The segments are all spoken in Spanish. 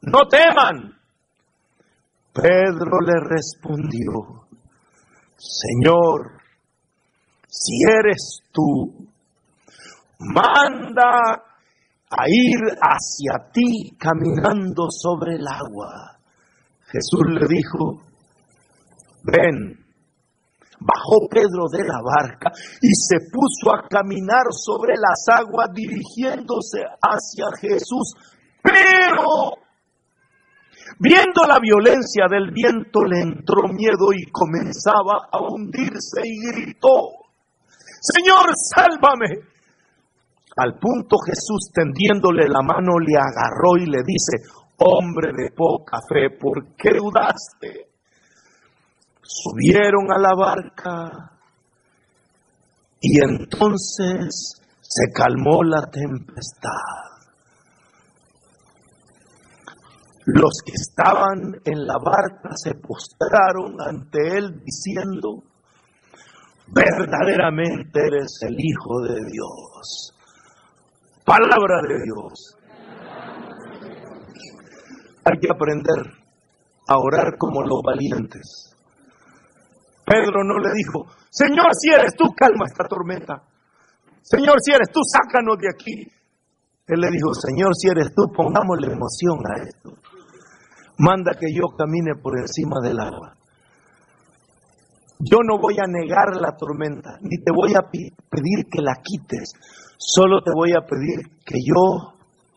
no teman. Pedro le respondió: Señor, si eres tú, manda a ir hacia ti caminando sobre el agua. Jesús le dijo: ven. Bajó Pedro de la barca y se puso a caminar sobre las aguas dirigiéndose hacia Jesús. Pero, viendo la violencia del viento, le entró miedo y comenzaba a hundirse y gritó: Señor, sálvame. Al punto Jesús, tendiéndole la mano, le agarró y le dice: hombre de poca fe, ¿por qué dudaste? Subieron a la barca y entonces se calmó la tempestad. Los que estaban en la barca se postraron ante él diciendo: verdaderamente eres el Hijo de Dios. Palabra de Dios. Hay que aprender a orar como los valientes. Pedro no le dijo: Señor, si eres tú, calma esta tormenta. Señor, si eres tú, sácanos de aquí. Él le dijo: Señor, si eres tú, pongámosle emoción a esto. Manda que yo camine por encima del agua. Yo no voy a negar la tormenta, ni te voy a pedir que la quites. Solo te voy a pedir que yo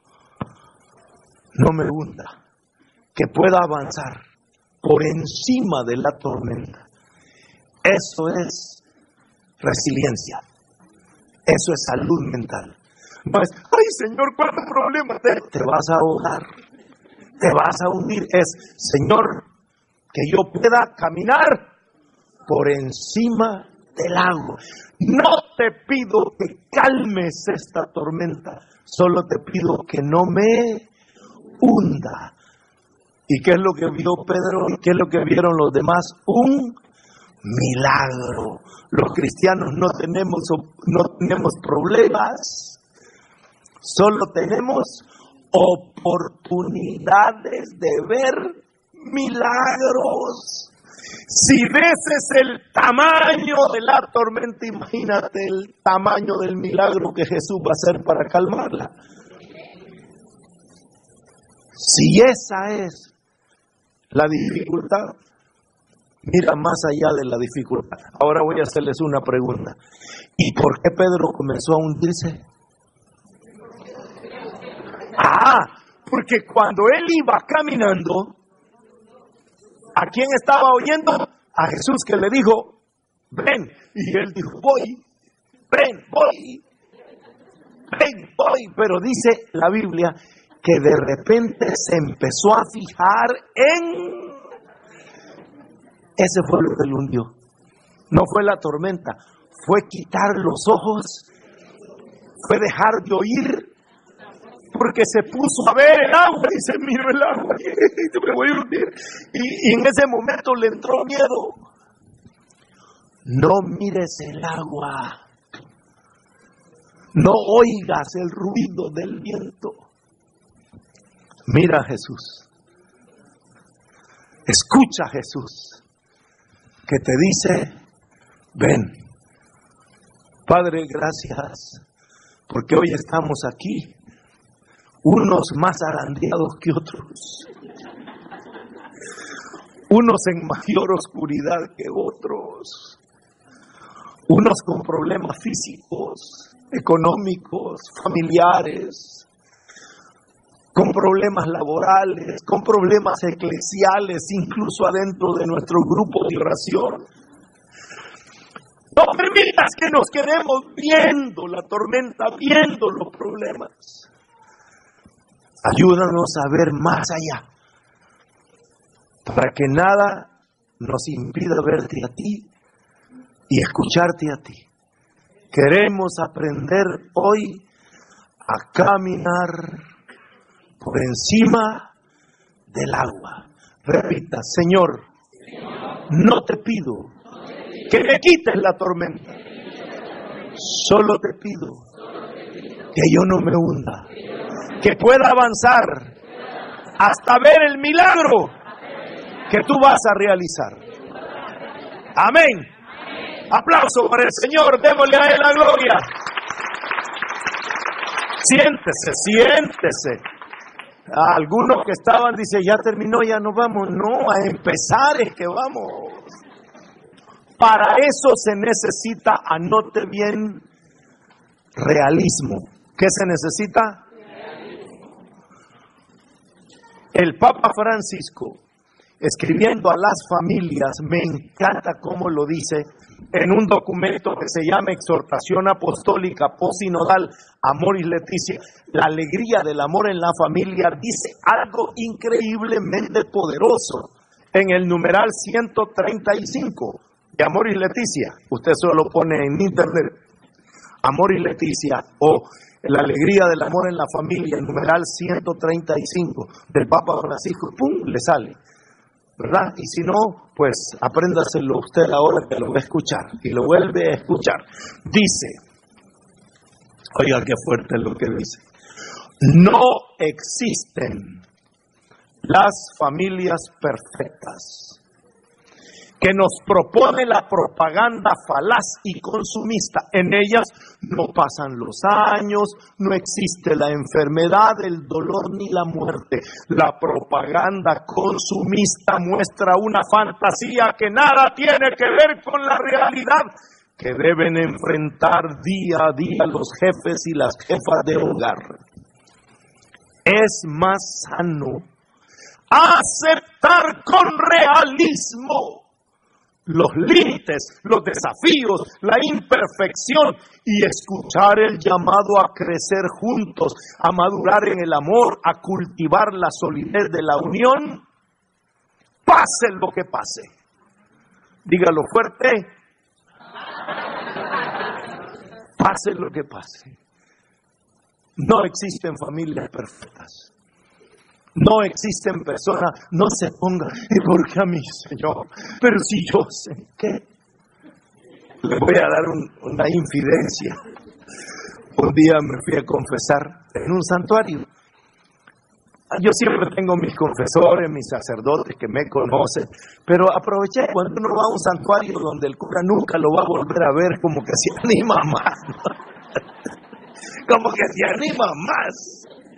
no me hunda, que pueda avanzar por encima de la tormenta. Eso es resiliencia. Eso es salud mental. No es: ay, Señor, ¿cuántos problemas te vas a ahogar? Te vas a hundir. Es: Señor, que yo pueda caminar por encima del agua. No te pido que calmes esta tormenta, solo te pido que no me hunda. ¿Y qué es lo que vio Pedro? ¿Y qué es lo que vieron los demás? Un milagro. Los cristianos no tenemos problemas, solo tenemos oportunidades de ver milagros. Si ese es el tamaño de la tormenta, imagínate el tamaño del milagro que Jesús va a hacer para calmarla. Si esa es la dificultad, mira más allá de la dificultad. Ahora voy a hacerles una pregunta. ¿Y por qué Pedro comenzó a hundirse? Porque cuando él iba caminando, ¿a quién estaba oyendo? A Jesús, que le dijo: ven. Y él dijo: voy, ven, voy, ven, voy. Pero dice la Biblia que de repente se empezó a fijar en... Ese fue lo que lo hundió. No fue la tormenta, fue quitar los ojos, fue dejar de oír, porque se puso a ver el agua y se miró el agua y me voy a hundir. Y en ese momento le entró miedo. No mires el agua, no oigas el ruido del viento. Mira a Jesús, escucha a Jesús, que te dice: ven. Padre, gracias, porque hoy estamos aquí, unos más zarandeados que otros, unos en mayor oscuridad que otros, unos con problemas físicos, económicos, familiares, con problemas laborales, con problemas eclesiales, incluso adentro de nuestro grupo de oración. No permitas que nos quedemos viendo la tormenta, viendo los problemas. Ayúdanos a ver más allá, para que nada nos impida verte a ti y escucharte a ti. Queremos aprender hoy a caminar por encima del agua. Repita: Señor, no te pido que me quites la tormenta, solo te pido que yo no me hunda, que pueda avanzar hasta ver el milagro que tú vas a realizar. Amén. Aplauso para el Señor, démosle a Él la gloria. Siéntese. Algunos que estaban dicen, ya terminó, ya nos vamos. No, a empezar es que vamos. Para eso se necesita, anote bien, realismo. ¿Qué se necesita? El Papa Francisco, escribiendo a las familias, me encanta cómo lo dice, en un documento que se llama Exhortación Apostólica Posinodal, Amoris Laetitia, la alegría del amor en la familia, dice algo increíblemente poderoso. En el numeral 135 de Amoris Laetitia, usted solo pone en internet Amoris Laetitia o la alegría del amor en la familia, el numeral 135 del Papa Francisco, ¡pum!, le sale, ¿verdad? Y si no, pues apréndaselo usted ahora que lo va a escuchar y lo vuelve a escuchar. Dice, oiga qué fuerte lo que dice, no existen las familias perfectas que nos propone la propaganda falaz y consumista. En ellas no pasan los años, no existe la enfermedad, el dolor ni la muerte. La propaganda consumista muestra una fantasía que nada tiene que ver con la realidad que deben enfrentar día a día los jefes y las jefas de hogar. Es más sano aceptar con realismo los límites, los desafíos, la imperfección y escuchar el llamado a crecer juntos, a madurar en el amor, a cultivar la solidez de la unión, pase lo que pase. Dígalo fuerte. Pase lo que pase. No existen familias perfectas. No existen personas, no se ponga, ¿y por qué a mí, Señor? Pero si yo sé qué. Le voy a dar una infidencia. Un día me fui a confesar en un santuario. Yo siempre tengo mis confesores, mis sacerdotes que me conocen, pero aproveché cuando uno va a un santuario donde el cura nunca lo va a volver a ver, como que se anima más. Como que se anima más.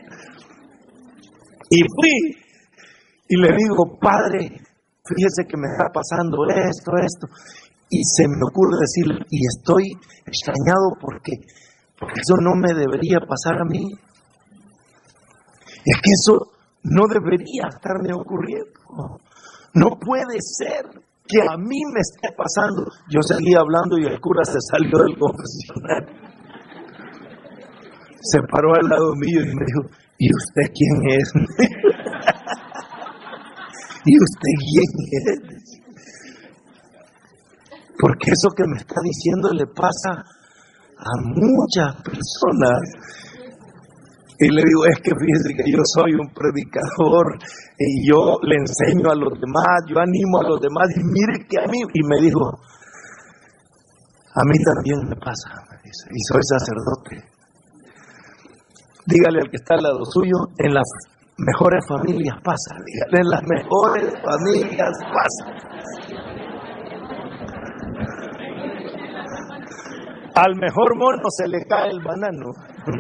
Y fui y le digo, padre, fíjese que me está pasando esto. Y se me ocurre decirle, y estoy extrañado porque eso no me debería pasar a mí. Es que eso no debería estarme ocurriendo. No puede ser que a mí me esté pasando. Yo seguía hablando y el cura se salió del confesionario. Se paró al lado mío y me dijo, ¿y usted quién es? ¿Y usted quién es? Porque eso que me está diciendo le pasa a muchas personas. Y le digo, es que fíjese que yo soy un predicador y yo le enseño a los demás, yo animo a los demás y mire que a mí, y me dijo, a mí también me pasa, me dice, y soy sacerdote. Dígale al que está al lado suyo, en las mejores familias pasa, dígale, en las mejores familias pasa. Al mejor mono se le cae el banano.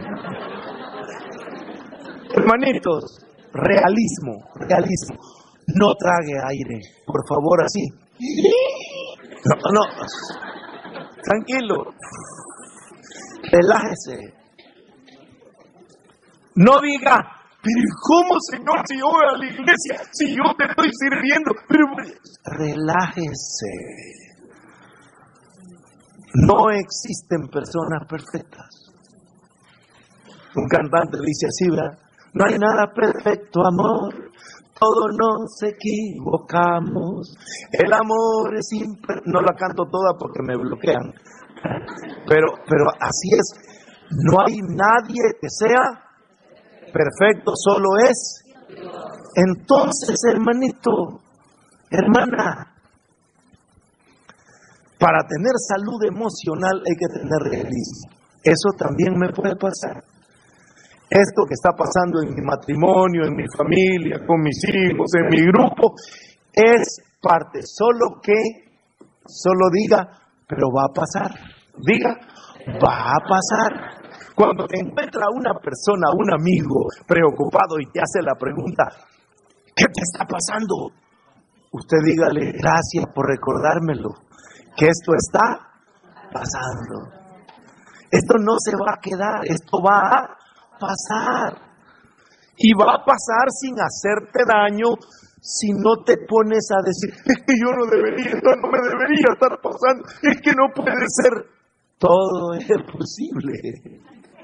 Hermanitos, realismo. No trague aire, por favor, así. No. Tranquilo. Relájese. No diga, pero ¿cómo, Señor, si yo voy a la iglesia, si yo te estoy sirviendo? Pero relájese. No existen personas perfectas. Un cantante dice así, ¿verdad? No hay nada perfecto, amor. Todos nos equivocamos. El amor es imperfecto. No la canto toda porque me bloquean. Pero así es. No hay nadie que sea perfecto, solo es. Entonces, hermanito, hermana, para tener salud emocional hay que tener realismo. Eso también me puede pasar. esto que está pasando en mi matrimonio, en mi familia, con mis hijos, en mi grupo, es parte. Solo diga, pero va a pasar. Diga, va a pasar. Cuando te encuentra una persona, un amigo preocupado y te hace la pregunta, ¿qué te está pasando? Usted dígale, gracias por recordármelo, que esto está pasando. Esto no se va a quedar, esto va a pasar. Y va a pasar sin hacerte daño si no te pones a decir, es que yo no me debería estar pasando, es que no puede ser. Todo es posible.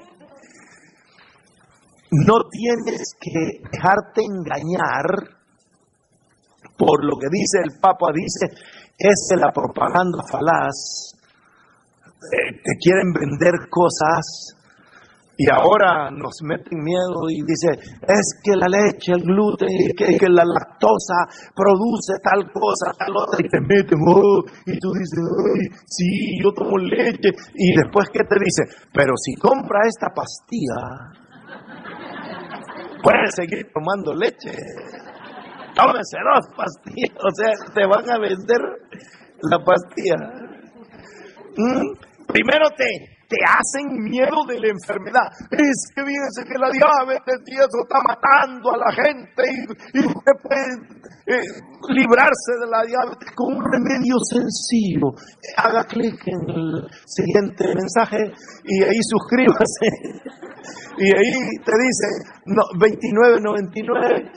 No tienes que dejarte engañar por lo que dice el Papa, dice, es la propaganda falaz. Te quieren vender cosas y ahora nos meten miedo y dice, es que la leche, el gluten, que la lactosa produce tal cosa, tal otra, y te meten, y tú dices, ay, sí, yo tomo leche, y después ¿qué te dice? Pero si compra esta pastilla, puedes seguir tomando leche, tómese 2 pastillas, o sea, te van a vender la pastilla. Primero te hacen miedo de la enfermedad. Es que fíjense que la diabetes y eso está matando a la gente y usted puede librarse de la diabetes con un remedio sencillo. Haga clic en el siguiente mensaje y ahí suscríbase. Y ahí te dice $29.99.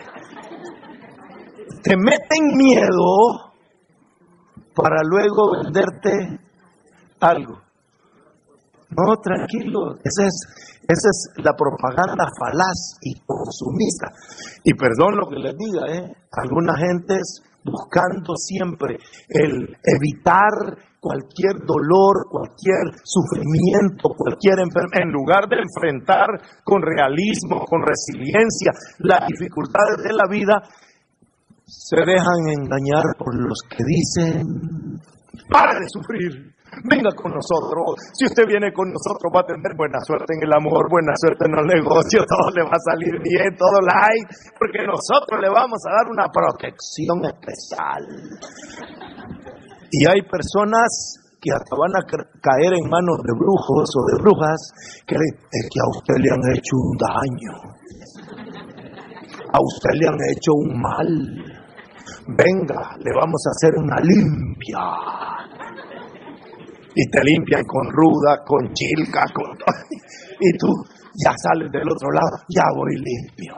Te meten miedo para luego venderte algo. No, tranquilo, esa es la propaganda falaz y consumista. Y perdón lo que les diga, alguna gente es buscando siempre el evitar cualquier dolor, cualquier sufrimiento, cualquier enfermedad, en lugar de enfrentar con realismo, con resiliencia las dificultades de la vida, se dejan engañar por los que dicen, ¡pare de sufrir! Venga con nosotros. Si usted viene con nosotros va a tener buena suerte en el amor, buena suerte en los negocios, todo le va a salir bien, todo light, porque nosotros le vamos a dar una protección especial. Y hay personas que hasta van a caer en manos de brujos o de brujas que es que a usted le han hecho un daño, a usted le han hecho un mal. Venga, le vamos a hacer una limpia. Y te limpian con ruda, con chilca, y tú ya sales del otro lado, ya voy limpio.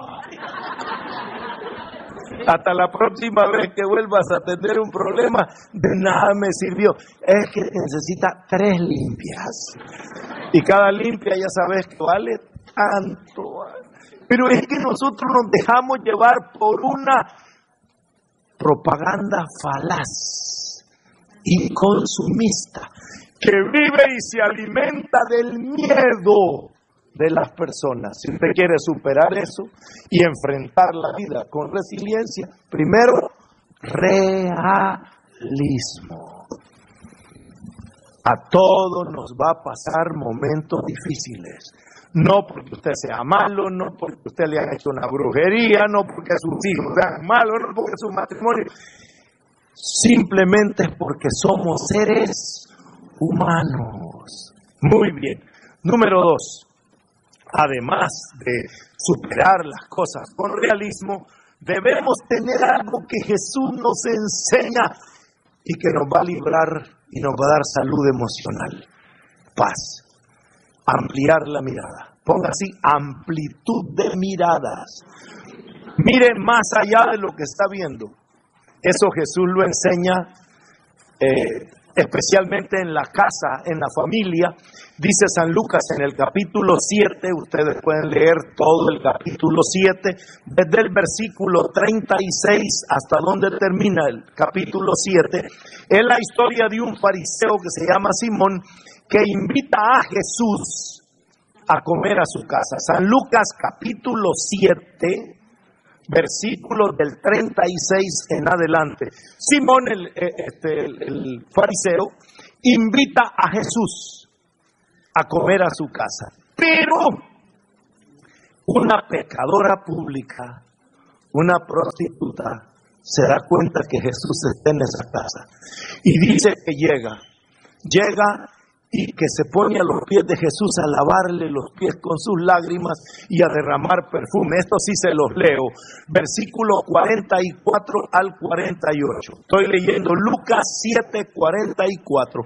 Hasta la próxima vez que vuelvas a tener un problema, de nada me sirvió. Es que necesita 3 limpias. Y cada limpia ya sabes que vale tanto. Pero es que nosotros nos dejamos llevar por una propaganda falaz y consumista que vive y se alimenta del miedo de las personas. Si usted quiere superar eso y enfrentar la vida con resiliencia, primero, realismo. A todos nos va a pasar momentos difíciles. No porque usted sea malo, no porque usted le haya hecho una brujería, no porque sus hijos sean malos, no porque su matrimonio. Simplemente es porque somos seres humanos. Muy bien. Número 2. Además de superar las cosas con realismo, debemos tener algo que Jesús nos enseña y que nos va a librar y nos va a dar salud emocional. Paz. Ampliar la mirada. Ponga así, amplitud de miradas. Mire más allá de lo que está viendo. Eso Jesús lo enseña especialmente en la casa, en la familia. Dice San Lucas en el capítulo 7, ustedes pueden leer todo el capítulo 7, desde el versículo 36 hasta donde termina el capítulo 7, es la historia de un fariseo que se llama Simón, que invita a Jesús a comer a su casa. San Lucas capítulo 7, versículos del 36 en adelante. Simón, el fariseo, invita a Jesús a comer a su casa. Pero Una pecadora pública, una prostituta, se da cuenta que Jesús está en esa casa y dice que llega y que se pone a los pies de Jesús a lavarle los pies con sus lágrimas y a derramar perfume. Esto sí se los leo, versículo 44 al 48. Estoy leyendo Lucas 7:44.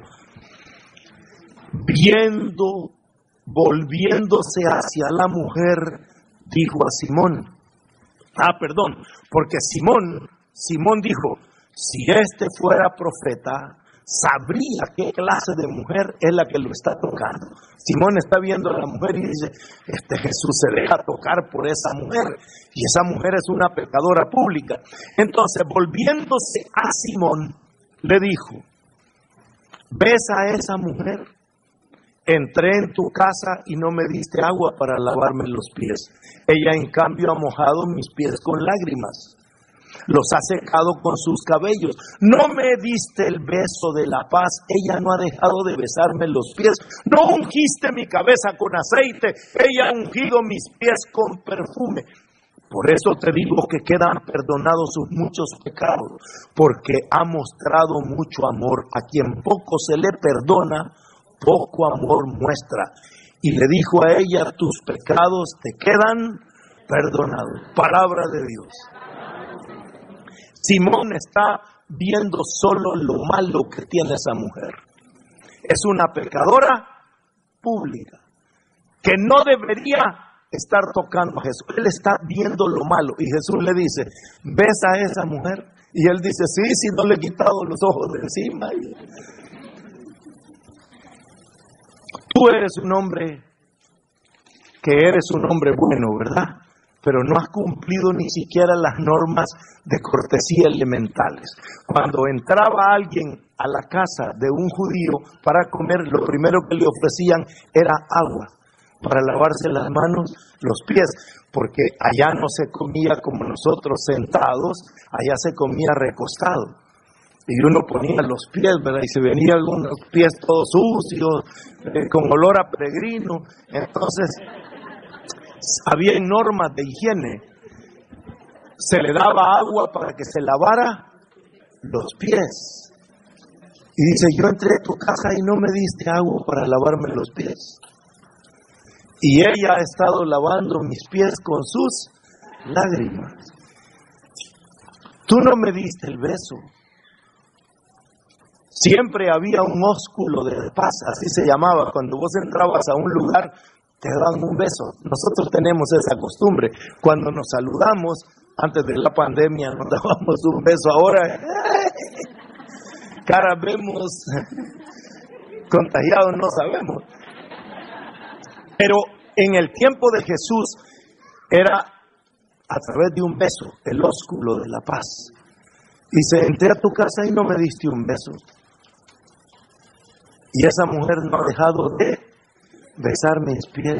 Volviéndose hacia la mujer, dijo a Simón. Porque Simón dijo, si este fuera profeta, sabría qué clase de mujer es la que lo está tocando. Simón está viendo a la mujer y dice, Jesús se deja tocar por esa mujer, y esa mujer es una pecadora pública. Entonces, volviéndose a Simón, le dijo, ¿ves a esa mujer? Entré en tu casa y no me diste agua para lavarme los pies. Ella, en cambio, ha mojado mis pies con lágrimas. Los ha secado con sus cabellos. No me diste el beso de la paz. Ella no ha dejado de besarme los pies. No ungiste mi cabeza con aceite. Ella ha ungido mis pies con perfume. Por eso te digo que quedan perdonados sus muchos pecados, porque ha mostrado mucho amor. A quien poco se le perdona, poco amor muestra. Y le dijo a ella, tus pecados te quedan perdonados. Palabra de Dios. Simón está viendo solo lo malo que tiene esa mujer. Es una pecadora pública que no debería estar tocando a Jesús. Él está viendo lo malo y Jesús le dice, ¿ves a esa mujer? Y él dice, sí, no le he quitado los ojos de encima. Tú eres un hombre bueno, ¿verdad? Pero no has cumplido ni siquiera las normas de cortesía elementales. Cuando entraba alguien a la casa de un judío para comer, lo primero que le ofrecían era agua para lavarse las manos, los pies, porque allá no se comía como nosotros sentados, allá se comía recostado. Y uno ponía los pies, ¿verdad? Y se venían algunos pies todos sucios, con olor a peregrino. Entonces, había normas de higiene. Se le daba agua para que se lavara los pies. Y dice, yo entré a tu casa y no me diste agua para lavarme los pies. Y ella ha estado lavando mis pies con sus lágrimas. Tú no me diste el beso. Siempre había un ósculo de paz, así se llamaba. Cuando vos entrabas a un lugar, te daban un beso. Nosotros tenemos esa costumbre. Cuando nos saludamos, antes de la pandemia, nos dábamos un beso. Ahora, cara vemos, contagiados no sabemos. Pero en el tiempo de Jesús, era a través de un beso, el ósculo de la paz. Dice, entré a tu casa y no me diste un beso. Y esa mujer no ha dejado de besar mis pies.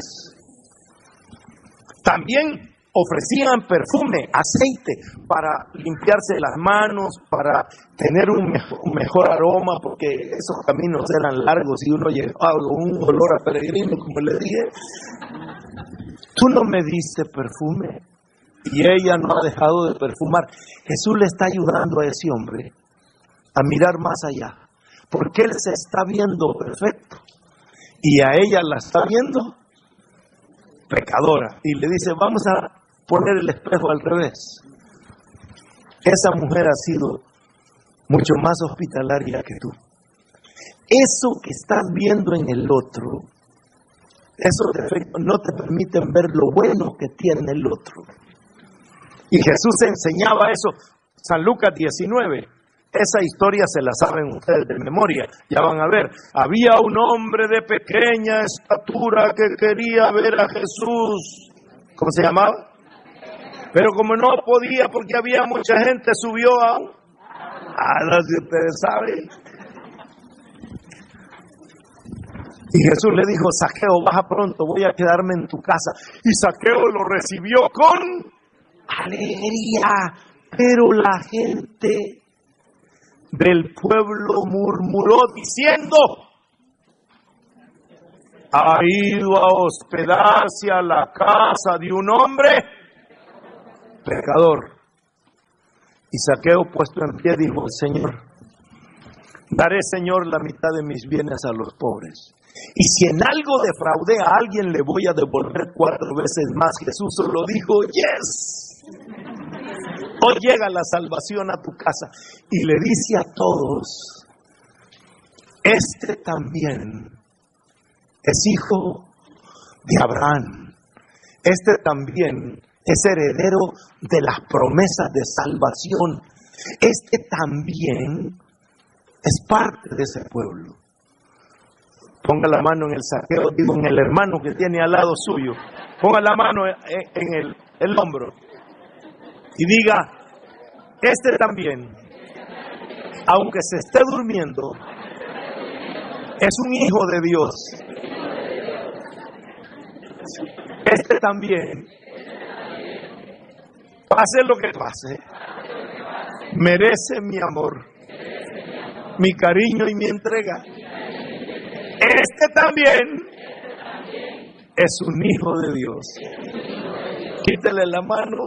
También ofrecían perfume, aceite, para limpiarse las manos, para tener un mejor aroma, porque esos caminos eran largos y uno llevaba un olor a peregrino, como le dije. Tú no me diste perfume. Y ella no ha dejado de perfumar. Jesús le está ayudando a ese hombre a mirar más allá, porque él se está viendo perfecto y a ella la está viendo pecadora. Y le dice, vamos a poner el espejo al revés. Esa mujer ha sido mucho más hospitalaria que tú. Eso que estás viendo en el otro, esos defectos no te permiten ver lo bueno que tiene el otro. Y Jesús enseñaba eso. San Lucas 19. Esa historia se la saben ustedes de memoria. Ya van a ver. Había un hombre de pequeña estatura que quería ver a Jesús. ¿Cómo se llamaba? Pero como no podía porque había mucha gente, subió a... no sé si ustedes saben. Y Jesús le dijo, Zaqueo, baja pronto, voy a quedarme en tu casa. Y Zaqueo lo recibió con alegría, pero la gente del pueblo murmuró diciendo, ha ido a hospedarse a la casa de un hombre pecador. Y Zaqueo, puesto en pie, dijo: Señor, daré, Señor, la mitad de mis bienes a los pobres. Y si en algo defraudé a alguien, le voy a devolver 4 veces más. Jesús solo dijo: yes. Hoy llega la salvación a tu casa. Y le dice a todos: este también es hijo de Abraham. Este también es heredero de las promesas de salvación. Este también es parte de ese pueblo. Ponga la mano en el Zaqueo, digo, en el hermano que tiene al lado suyo. Ponga la mano en el hombro y diga: este también, aunque se esté durmiendo, es un hijo de Dios. Este también, pase lo que pase, merece mi amor, mi cariño y mi entrega. Este también es un hijo de Dios. Quítele la mano.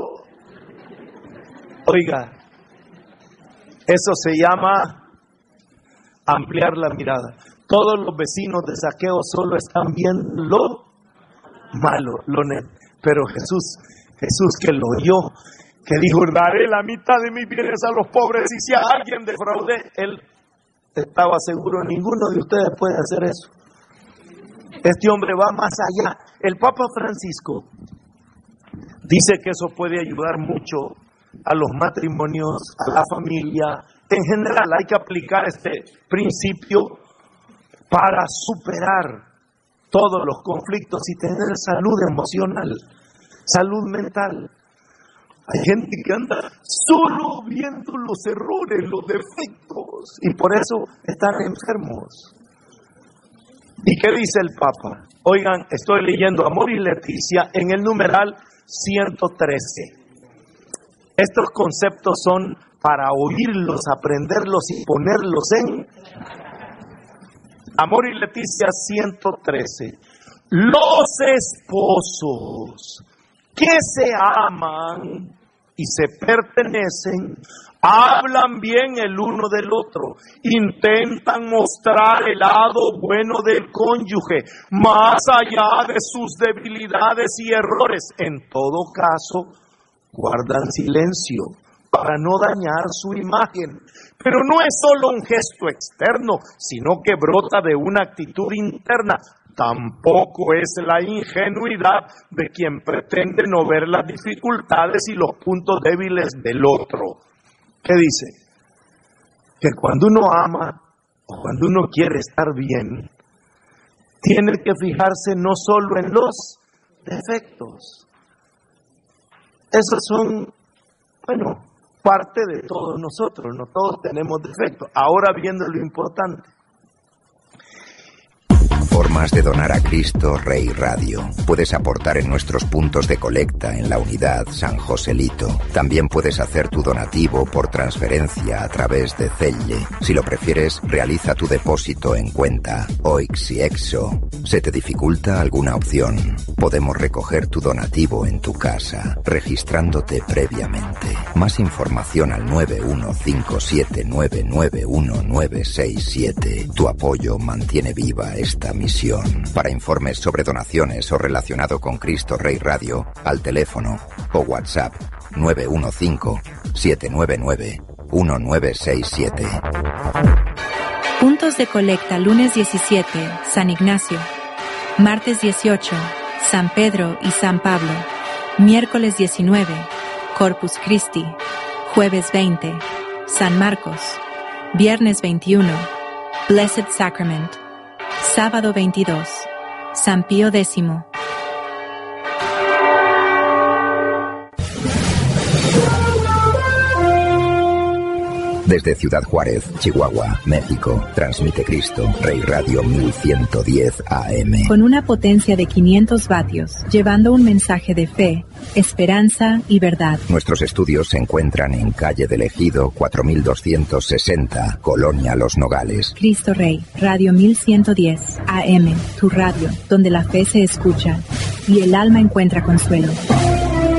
Oiga, eso se llama ampliar la mirada. Todos los vecinos de Zaqueo solo están viendo lo malo, lo negro. Pero Jesús que lo oyó, que dijo: daré la mitad de mis bienes a los pobres, y si a alguien defraudé, él estaba seguro: ninguno de ustedes puede hacer eso. Este hombre va más allá. El Papa Francisco dice que eso puede ayudar mucho a los matrimonios, a la familia. En general hay que aplicar este principio para superar todos los conflictos y tener salud emocional, salud mental. Hay gente que anda solo viendo los errores, los defectos, y por eso están enfermos. ¿Y qué dice el Papa? Oigan, estoy leyendo Amor y Leticia en el numeral 113. Estos conceptos son para oírlos, aprenderlos y ponerlos en Amor y Leticia 113. Los esposos que se aman y se pertenecen, hablan bien el uno del otro, intentan mostrar el lado bueno del cónyuge, más allá de sus debilidades y errores. En todo caso, guardan silencio para no dañar su imagen. Pero no es solo un gesto externo, sino que brota de una actitud interna. Tampoco es la ingenuidad de quien pretende no ver las dificultades y los puntos débiles del otro. ¿Qué dice? Que cuando uno ama o cuando uno quiere estar bien, tiene que fijarse no solo en los defectos. Esos son, parte de todos nosotros. No todos tenemos defectos. Ahora viendo lo importante. Formas de donar a Cristo Rey Radio. Puedes aportar en nuestros puntos de colecta en la unidad San Joselito. También puedes hacer tu donativo por transferencia a través de Zelle. Si lo prefieres, realiza tu depósito en cuenta OIX y EXO. ¿Se te dificulta alguna opción? Podemos recoger tu donativo en tu casa, registrándote previamente. Más información al 915799197. Tu apoyo mantiene viva esta misión. Para informes sobre donaciones o relacionado con Cristo Rey Radio, al teléfono o WhatsApp 915-799-1967. Puntos de colecta: lunes 17, San Ignacio; martes 18, San Pedro y San Pablo; miércoles 19, Corpus Christi; jueves 20, San Marcos; viernes 21, Blessed Sacrament; sábado 22, San Pío X. Desde Ciudad Juárez, Chihuahua, México, transmite Cristo Rey Radio 1110 AM. Con una potencia de 500 vatios, llevando un mensaje de fe, esperanza y verdad. Nuestros estudios se encuentran en calle del Ejido 4260, Colonia Los Nogales. Cristo Rey, Radio 1110 AM, tu radio, donde la fe se escucha y el alma encuentra consuelo.